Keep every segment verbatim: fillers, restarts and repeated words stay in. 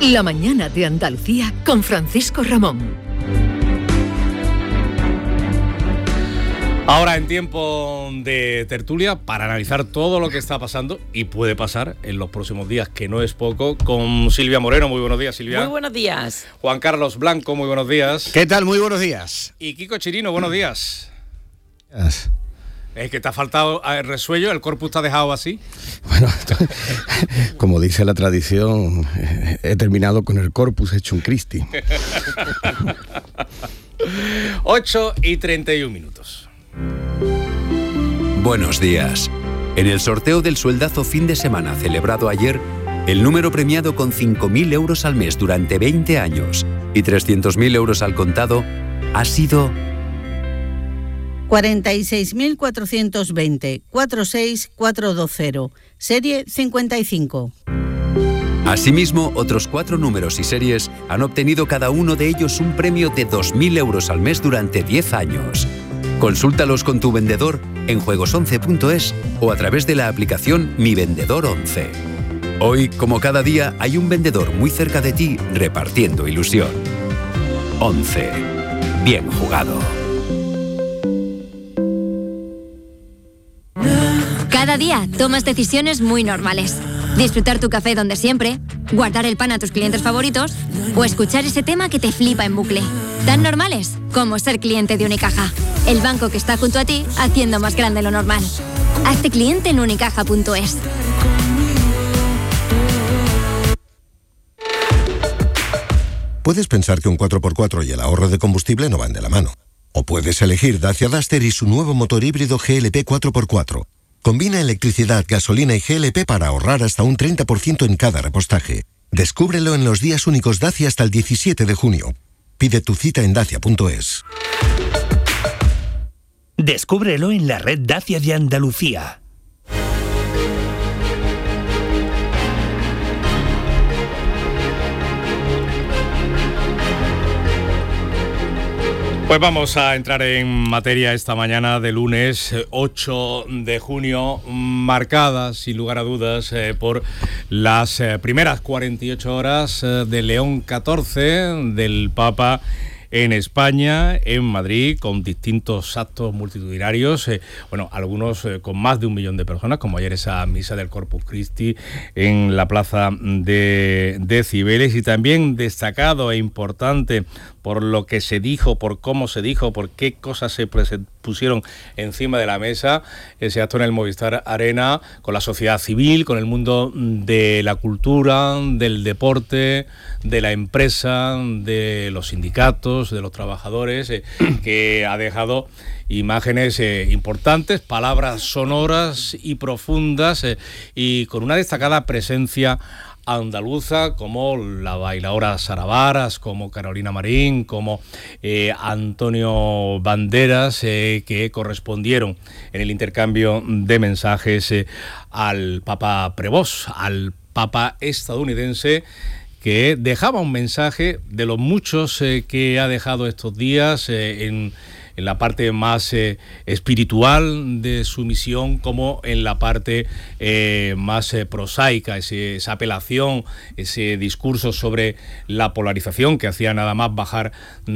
La mañana de Andalucía con Francisco Ramón. Ahora en tiempo de tertulia para analizar todo lo que está pasando y puede pasar en los próximos días, que no es poco, con Silvia Moreno. Muy buenos días, Silvia. Muy buenos días. Juan Carlos Blanco, muy buenos días. ¿Qué tal? Muy buenos días. Y Kiko Chirino, buenos días. Yes. Es que te ha faltado el resuello, el corpus te ha dejado así. Bueno, como dice la tradición, he terminado con el corpus hecho un Cristi. ocho y treinta y un minutos. Buenos días. En el sorteo del sueldazo fin de semana celebrado ayer, el número premiado con cinco mil euros al mes durante veinte años y trescientos mil euros al contado ha sido cuarenta y seis mil cuatrocientos veinte, cuatro seis cuatro dos cero, serie cincuenta y cinco. Asimismo, otros cuatro números y series han obtenido cada uno de ellos un premio de dos mil euros al mes durante diez años. Consúltalos con tu vendedor en juegos once punto es o a través de la aplicación Mi Vendedor once. Hoy, como cada día, hay un vendedor muy cerca de ti repartiendo ilusión. once. Bien jugado. Cada día tomas decisiones muy normales. Disfrutar tu café donde siempre, guardar el pan a tus clientes favoritos o escuchar ese tema que te flipa en bucle. Tan normales como ser cliente de Unicaja, el banco que está junto a ti haciendo más grande lo normal. Hazte cliente en unicaja punto es. Puedes pensar que un cuatro por cuatro y el ahorro de combustible no van de la mano. O puedes elegir Dacia Duster y su nuevo motor híbrido G L P cuatro por cuatro. Combina electricidad, gasolina y G L P para ahorrar hasta un treinta por ciento en cada repostaje. Descúbrelo en los días únicos Dacia hasta el diecisiete de junio. Pide tu cita en dacia punto es. Descúbrelo en la red Dacia de Andalucía. Pues vamos a entrar en materia esta mañana de lunes ocho de junio, marcada sin lugar a dudas eh, por las eh, primeras cuarenta y ocho horas eh, de León catorce, del Papa en España, en Madrid, con distintos actos multitudinarios, eh, bueno, algunos eh, con más de un millón de personas, como ayer esa misa del Corpus Christi en la plaza de, de Cibeles, y también destacado e importante por lo que se dijo, por cómo se dijo, por qué cosas se pusieron encima de la mesa, ese acto en el Movistar Arena, con la sociedad civil, con el mundo de la cultura, del deporte, de la empresa, de los sindicatos, de los trabajadores, eh, que ha dejado imágenes eh, importantes, palabras sonoras y profundas, eh, y con una destacada presencia andaluza, como la bailadora Sara Varas, como Carolina Marín, como eh, Antonio Banderas, eh, que correspondieron en el intercambio de mensajes eh, al Papa Prevost, al Papa estadounidense, que dejaba un mensaje de los muchos eh, que ha dejado estos días eh, en en la parte más eh, espiritual de su misión, como en la parte eh, más eh, prosaica, ese, esa apelación, ese discurso sobre la polarización que hacía nada más bajar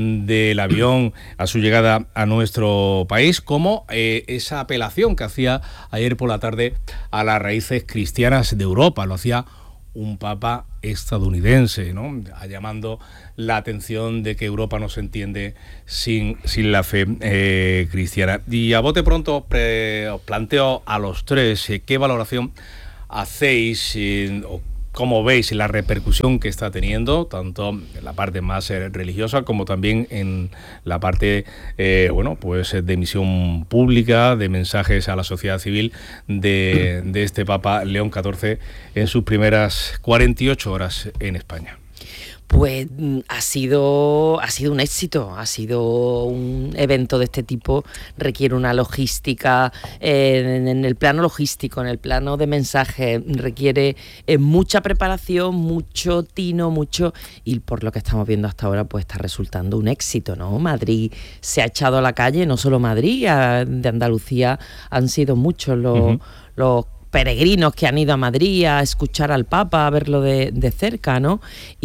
del avión a su llegada a nuestro país, como eh, esa apelación que hacía ayer por la tarde a las raíces cristianas de Europa. Lo hacía un papa estadounidense, ¿no?, llamando la atención de que Europa no se entiende sin, sin la fe eh, cristiana. Y a bote pronto pre, os planteo a los tres eh, qué valoración hacéis eh, o cómo veis la repercusión que está teniendo, tanto en la parte más eh, religiosa como también en la parte eh, bueno, pues de emisión pública, de mensajes a la sociedad civil de, de este Papa León catorce en sus primeras cuarenta y ocho horas en España. Pues ha sido, ha sido un éxito, ha sido un evento de este tipo, requiere una logística, eh, en el plano logístico, en el plano de mensaje, requiere eh, mucha preparación, mucho tino, mucho, y por lo que estamos viendo hasta ahora, pues está resultando un éxito, ¿no? Madrid se ha echado a la calle, no solo Madrid, a, de Andalucía han sido muchos los, uh-huh. los peregrinos que han ido a Madrid a escuchar al Papa, a verlo de, de cerca, ¿no?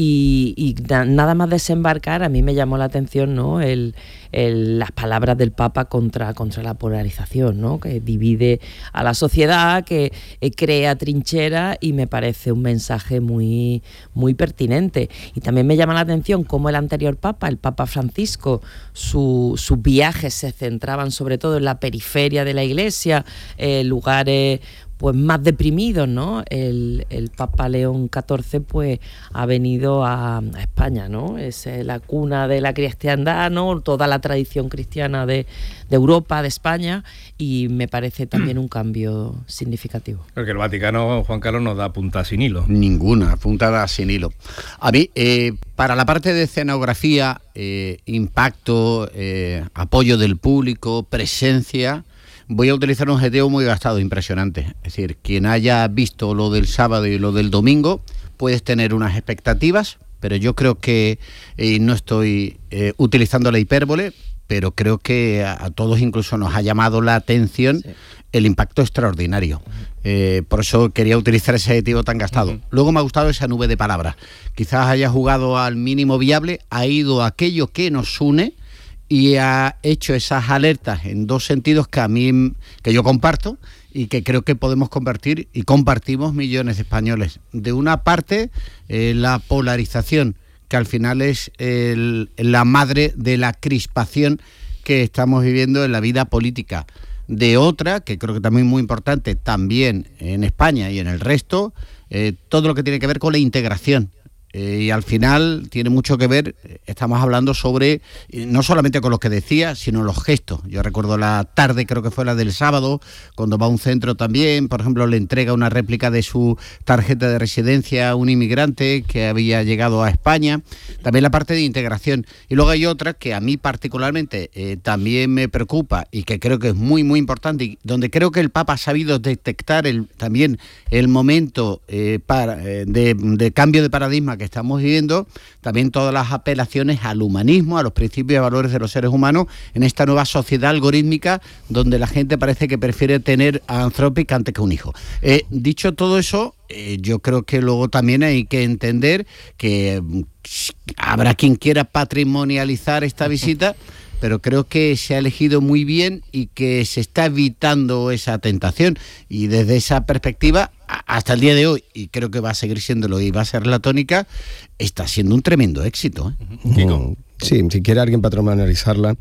Y, y na, nada más desembarcar, a mí me llamó la atención, ¿no? El, el, las palabras del Papa contra, contra la polarización, ¿no? Que divide a la sociedad, que eh, crea trincheras, y me parece un mensaje muy, muy pertinente. Y también me llama la atención cómo el anterior Papa, el Papa Francisco, su, sus viajes se centraban sobre todo en la periferia de la Iglesia, eh, lugares pues más deprimidos, ¿no? El, el Papa León catorce pues ha venido a, a España, ¿no? Es eh, la cuna de la cristiandad, ¿no? Toda la tradición cristiana de, de Europa, de España, y me parece también un cambio significativo. Porque el Vaticano, Juan Carlos, nos da punta sin hilo. Ninguna, puntada sin hilo. A mí, eh, para la parte de escenografía, eh, impacto, eh, apoyo del público, presencia, voy a utilizar un adjetivo muy gastado, impresionante. Es decir, quien haya visto lo del sábado y lo del domingo, puedes tener unas expectativas, pero yo creo que, eh, no estoy eh, utilizando la hipérbole, pero creo que a, a todos incluso nos ha llamado la atención, sí, el impacto extraordinario. Eh, por eso quería utilizar ese adjetivo tan gastado. Uh-huh. Luego me ha gustado esa nube de palabras. Quizás haya jugado al mínimo viable, ha ido a aquello que nos une, y ha hecho esas alertas en dos sentidos que a mí, que yo comparto y que creo que podemos compartir y compartimos millones de españoles. De una parte, eh, la polarización, que al final es el, la madre de la crispación que estamos viviendo en la vida política. De otra, que creo que también es muy importante, también en España y en el resto, eh, todo lo que tiene que ver con la integración. Eh, y al final tiene mucho que ver, estamos hablando sobre, no solamente con lo que decía, sino los gestos. Yo recuerdo la tarde, creo que fue la del sábado, cuando va a un centro también, por ejemplo, le entrega una réplica de su tarjeta de residencia a un inmigrante que había llegado a España. También la parte de integración. Y luego hay otra que a mí particularmente eh, también me preocupa y que creo que es muy, muy importante, y donde creo que el Papa ha sabido detectar el, también el momento eh, para, eh, de, de cambio de paradigma que estamos viviendo, también todas las apelaciones al humanismo, a los principios y valores de los seres humanos en esta nueva sociedad algorítmica donde la gente parece que prefiere tener a Anthropic antes que un hijo. Eh, dicho todo eso, eh, yo creo que luego también hay que entender que mm, habrá quien quiera patrimonializar esta visita, pero creo que se ha elegido muy bien y que se está evitando esa tentación, y desde esa perspectiva hasta el día de hoy, y creo que va a seguir siéndolo y va a ser la tónica, está siendo un tremendo éxito, ¿eh? Kiko. Sí, si quiere alguien patrimonializarla,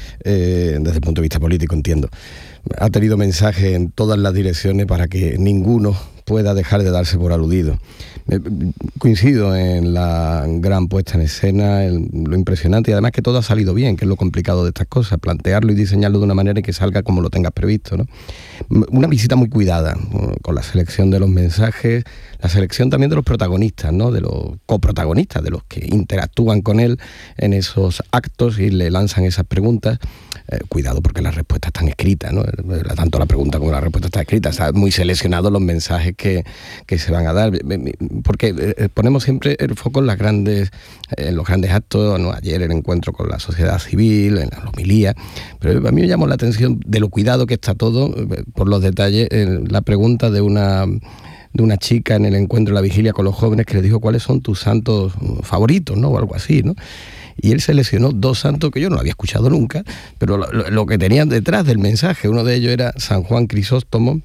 eh, desde el punto de vista político, entiendo, ha tenido mensajes en todas las direcciones para que ninguno pueda dejar de darse por aludido. Eh, coincido en la gran puesta en escena, en lo impresionante, y además que todo ha salido bien, que es lo complicado de estas cosas, plantearlo y diseñarlo de una manera que salga como lo tengas previsto, ¿no? Una visita muy cuidada, con la selección de los mensajes, la selección también de los protagonistas, ¿no? De los coprotagonistas, de los que interactúan con él en esos actos y le lanzan esas preguntas. Eh, cuidado, porque las respuestas están escritas, ¿no? Tanto la pregunta como la respuesta está escrita. Están muy seleccionados los mensajes que, que se van a dar, porque eh, ponemos siempre el foco en las grandes, en los grandes actos, ¿no? Ayer el encuentro con la sociedad civil, en la homilía, pero a mí me llamó la atención de lo cuidado que está todo, por los detalles, eh, la pregunta de una de una chica en el encuentro de la vigilia con los jóvenes, que le dijo cuáles son tus santos favoritos, ¿no? O algo así, ¿no? Y él seleccionó dos santos que yo no había escuchado nunca, pero lo, lo que tenían detrás del mensaje, uno de ellos era San Juan Crisóstomo,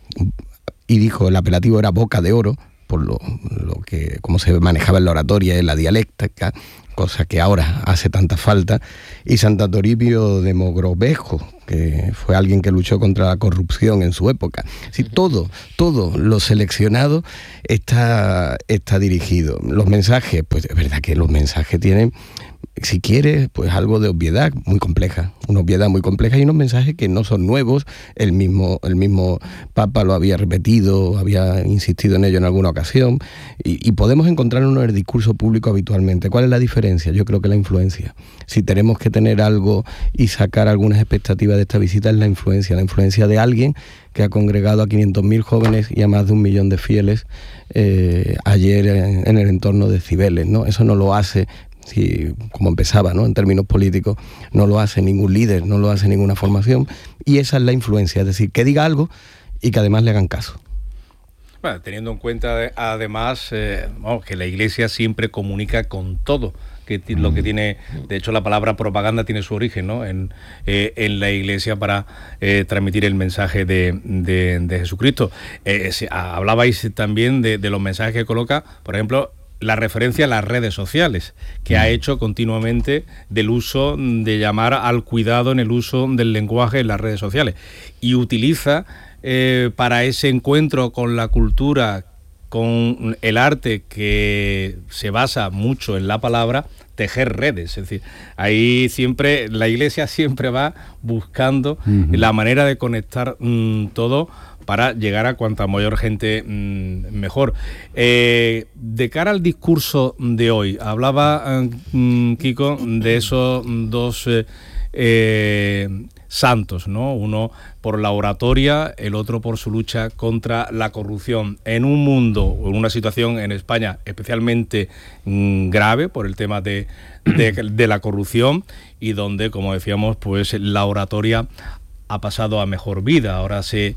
y dijo, el apelativo era Boca de Oro, por lo, lo que, cómo se manejaba en la oratoria, en la dialéctica, cosa que ahora hace tanta falta, y Santa Toribio de Mogrovejo, que fue alguien que luchó contra la corrupción en su época. Sí, todo, todo lo seleccionado está, está dirigido. Los mensajes, pues es verdad que los mensajes tienen, si quieres, pues algo de obviedad muy compleja, una obviedad muy compleja, y unos mensajes que no son nuevos. El mismo, el mismo Papa lo había repetido, había insistido en ello en alguna ocasión, y, y podemos encontrarlo en el discurso público habitualmente. ¿Cuál es la diferencia? Yo creo que la influencia. Si tenemos que tener algo y sacar algunas expectativas de esta visita, es la influencia, la influencia de alguien que ha congregado a quinientos mil jóvenes y a más de un millón de fieles eh, ayer en, en el entorno de Cibeles, ¿no? Eso no lo hace, si, como empezaba, ¿no? En términos políticos, no lo hace ningún líder, no lo hace ninguna formación, y esa es la influencia, es decir, que diga algo y que además le hagan caso. Bueno, teniendo en cuenta además eh, bueno, que la Iglesia siempre comunica con todo, que t- lo que tiene, de hecho la palabra propaganda tiene su origen, ¿no? en, eh, en la Iglesia para eh, transmitir el mensaje de, de, de Jesucristo. Eh, se, hablabais también de, de los mensajes que coloca, por ejemplo, la referencia a las redes sociales, que ha hecho continuamente del uso de llamar al cuidado en el uso del lenguaje en las redes sociales, y utiliza eh, para ese encuentro con la cultura, con el arte que se basa mucho en la palabra, tejer redes. Es decir, ahí siempre, la Iglesia siempre va buscando uh-huh. la manera de conectar mmm, todo para llegar a cuanta mayor gente mmm, mejor. Eh, de cara al discurso de hoy, hablaba mmm, Kiko de esos dos eh, eh, santos, ¿no? Uno por la oratoria, el otro por su lucha contra la corrupción. En un mundo, en una situación en España especialmente mmm, grave por el tema de, de, de la corrupción, y donde, como decíamos, pues la oratoria ha pasado a mejor vida. Ahora se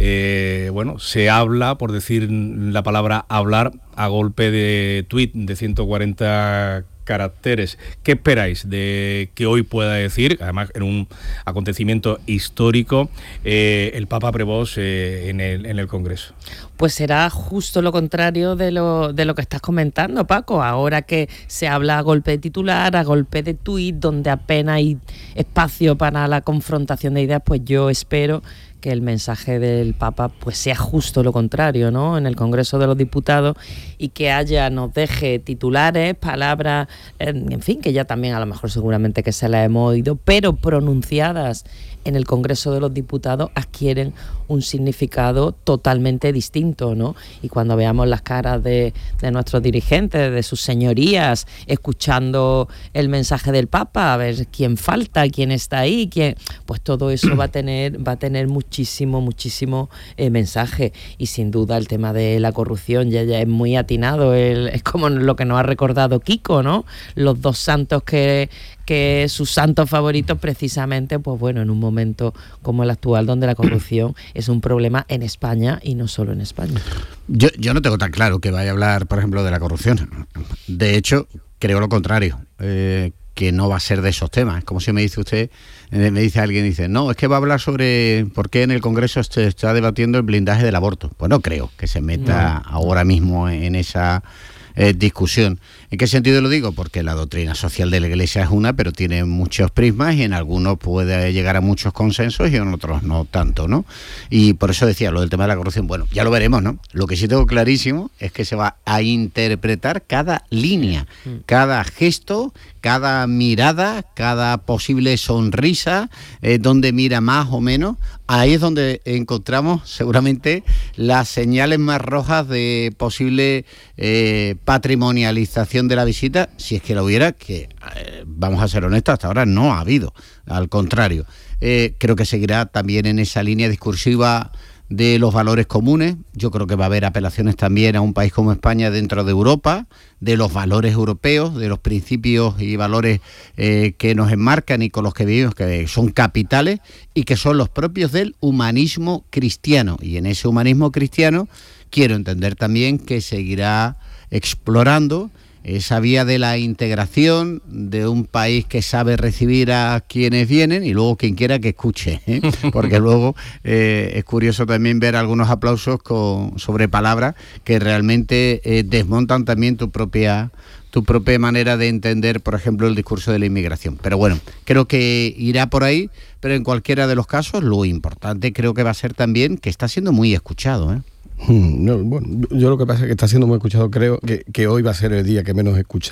eh, bueno se habla, por decir la palabra hablar, a golpe de tuit de ciento cuarenta caracteres. ¿Qué esperáis de que hoy pueda decir, además en un acontecimiento histórico, eh, el Papa Prevost eh, en, el, en el Congreso? Pues será justo lo contrario de lo, de lo que estás comentando, Paco. Ahora que se habla a golpe de titular, a golpe de tuit, donde apenas hay espacio para la confrontación de ideas, pues yo espero que el mensaje del Papa pues sea justo lo contrario, ¿no? En el Congreso de los Diputados, y que haya, nos deje titulares, palabras, en fin, que ya también a lo mejor seguramente que se las hemos oído, pero pronunciadas en el Congreso de los Diputados adquieren un significado totalmente distinto, ¿no? Y cuando veamos las caras de, de nuestros dirigentes, de sus señorías, escuchando el mensaje del Papa, a ver quién falta, quién está ahí, quién, pues todo eso va a tener, va a tener muchísimo, muchísimo eh, mensaje. Y sin duda el tema de la corrupción ya, ya es muy atinado, el, es como lo que nos ha recordado Kiko, ¿no? Los dos santos que que sus santos favoritos, precisamente, pues bueno, en un momento como el actual, donde la corrupción es un problema en España y no solo en España. Yo, yo no tengo tan claro que vaya a hablar, por ejemplo, de la corrupción. De hecho, creo lo contrario, eh, que no va a ser de esos temas. Es como si me dice usted, eh, me dice alguien, dice, no, es que va a hablar sobre por qué en el Congreso se está debatiendo el blindaje del aborto. Pues no creo que se meta no. ahora mismo en esa eh, discusión. ¿En qué sentido lo digo? Porque la doctrina social de la Iglesia es una, pero tiene muchos prismas, y en algunos puede llegar a muchos consensos y en otros no tanto, ¿no? Y por eso decía lo del tema de la corrupción. Bueno, ya lo veremos, ¿no? Lo que sí tengo clarísimo es que se va a interpretar cada línea, cada gesto, cada mirada, cada posible sonrisa, eh, donde mira más o menos. Ahí es donde encontramos seguramente las señales más rojas de posible eh, patrimonialización de la visita, si es que la hubiera, que eh, vamos a ser honestos, hasta ahora no ha habido, al contrario. Eh, creo que seguirá también en esa línea discursiva de los valores comunes. Yo creo que va a haber apelaciones también a un país como España dentro de Europa, de los valores europeos, de los principios y valores eh, que nos enmarcan y con los que vivimos, que son capitales y que son los propios del humanismo cristiano. Y en ese humanismo cristiano quiero entender también que seguirá explorando esa vía de la integración, de un país que sabe recibir a quienes vienen, y luego quien quiera que escuche, ¿eh? Porque luego eh, es curioso también ver algunos aplausos con, sobre palabras que realmente eh, desmontan también tu propia tu propia manera de entender, por ejemplo, el discurso de la inmigración. Pero bueno, creo que irá por ahí, pero en cualquiera de los casos lo importante creo que va a ser también que está siendo muy escuchado, ¿eh? No, bueno, yo lo que pasa es que está siendo muy escuchado. Creo que, que hoy va a ser el día que menos escucha